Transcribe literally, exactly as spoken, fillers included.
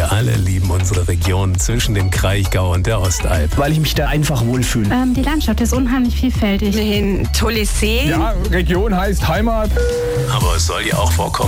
Wir alle lieben unsere Region zwischen dem Kraichgau und der Ostalb. Weil ich mich da einfach wohlfühle. Ähm, die Landschaft ist unheimlich vielfältig. Ein tolles See. Ja, Region heißt Heimat. Aber es soll ja auch vorkommen,